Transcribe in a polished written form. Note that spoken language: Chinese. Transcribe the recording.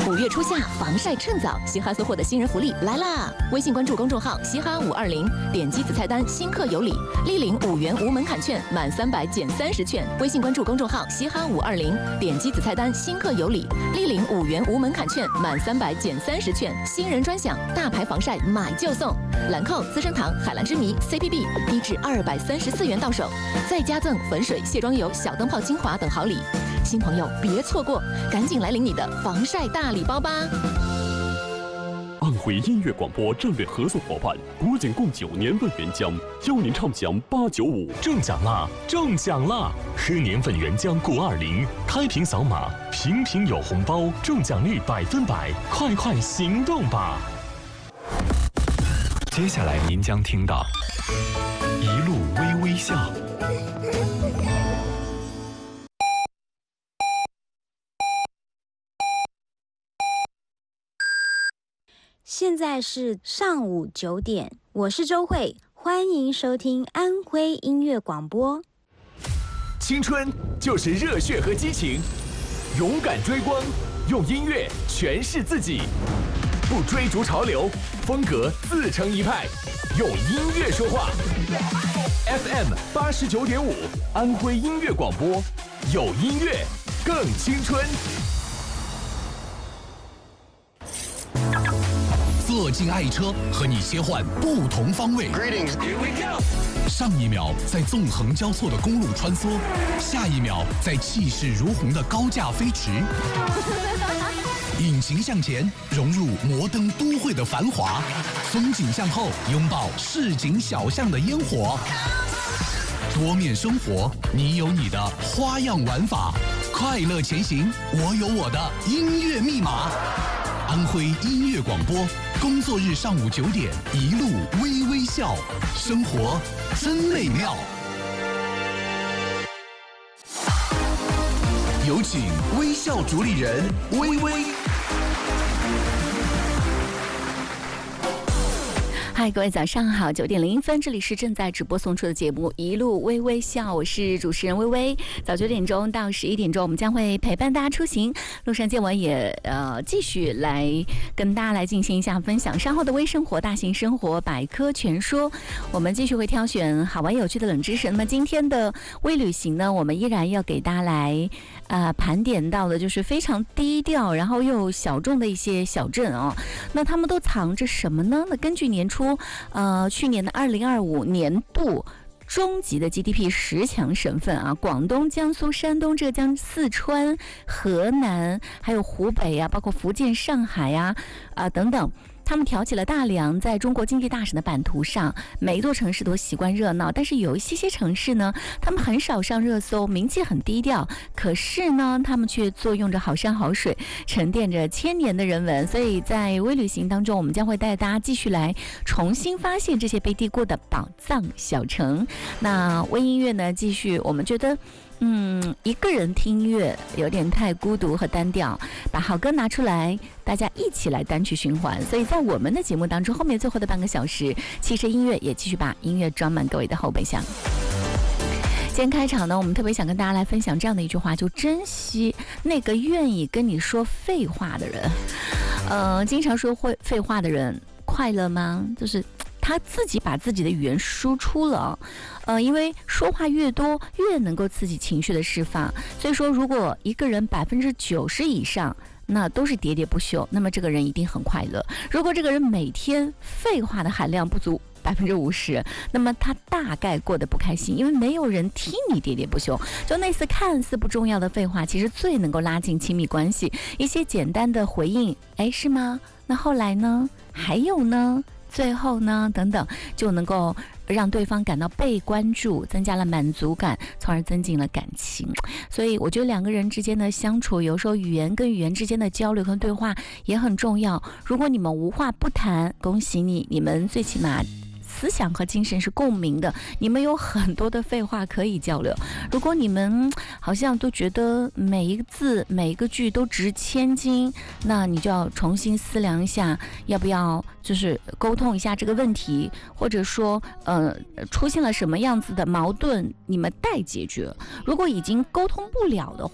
5月初夏，防晒趁早，嘻哈搜获的新人福利来啦！微信关注公众号嘻哈520，点击子菜单新客有礼，立领5元无门槛券，满300减30券。微信关注公众号嘻哈520，点击子菜单新客有礼，立领5元无门槛券，满300减30券。新人专享，大牌防晒买就送，兰蔻、资生堂、海蓝之谜、CPB 低至234元到手，再加赠粉水、卸妆油、小灯泡精华等好礼。新朋友别错过，赶紧来领你的防晒大礼包吧！ 安徽音乐广播战略合作伙伴国景贡酒年份原浆，邀您畅享895。 中奖啦！中奖啦！喝年份原浆520，开瓶扫码，瓶瓶有红包，中奖率100%，快快行动吧！接下来您将听到一路微微笑。 现在是上午9点，我是周慧，欢迎收听安徽音乐广播。 青春就是热血和激情，勇敢追光，用音乐诠释自己，不追逐潮流，风格自成一派，用音乐说话。FM 89.5，安徽音乐广播，有音乐更青春。 坐进爱车，和你切换不同方位。上一秒在纵横交错的公路穿梭，下一秒在气势如虹的高架飞驰。引擎向前，融入摩登都会的繁华；风景向后，拥抱市井小巷的烟火。多面生活，你有你的花样玩法。快乐前行，我有我的音乐密码。安徽音乐广播，工作日上午9点，一路微微笑，生活真美妙。有请微笑主理人微微。 嗨，各位早上好，9点01分，这里是正在直播送出的节目《一路微微笑》，我是主持人微微。早9点钟到11点钟，我们将会陪伴大家出行，路上见闻也继续来跟大家来进行一下分享。稍后的微生活、大型生活百科全说，我们继续会挑选好玩有趣的冷知识。那么今天的微旅行呢，我们依然要给大家来盘点到的就是非常低调，然后又小众的一些小镇哦。那他们都藏着什么呢？那根据年初去年的2025年度中级的 GDP 10强省份啊，广东、江苏、山东、浙江、四川、河南，还有湖北啊，包括福建、上海啊等等。他们挑起了大梁在中国经济大省的版图上，每一座城市都习惯热闹，但是有一些城市呢，他们很少上热搜，名气很低调，可是呢，他们却坐拥着好山好水，沉淀着千年的人文。所以在微旅行当中，我们将会带大家继续来重新发现这些被低估的宝藏小城。那微音乐呢，继续，我们觉得一个人听音乐有点太孤独和单调，把好歌拿出来，大家一起来单曲循环。所以在我们的节目当中，后面最后的半个小时，汽车音乐也继续把音乐装满各位的后备箱。今天开场呢，我们特别想跟大家来分享这样的一句话，就珍惜那个愿意跟你说废话的人。经常说废话的人快乐吗？就是他自己把自己的语言输出了，因为说话越多，越能够刺激情绪的释放。所以说，如果一个人90%以上那都是喋喋不休，那么这个人一定很快乐。如果这个人每天废话的含量不足50%，那么他大概过得不开心，因为没有人听你喋喋不休。就那次看似不重要的废话，其实最能够拉近亲密关系。一些简单的回应，哎，是吗？那后来呢？还有呢？最后呢？等等，就能够让对方感到被关注，增加了满足感，从而增进了感情。所以我觉得两个人之间的相处，有时候语言跟语言之间的交流和对话也很重要。如果你们无话不谈，恭喜你，你们最起码思想和精神是共鸣的，你们有很多的废话可以交流。如果你们好像都觉得每一个字每一个句都值千金，那你就要重新思量一下，要不要就是沟通一下这个问题，或者说出现了什么样子的矛盾，你们待解决。如果已经沟通不了的话，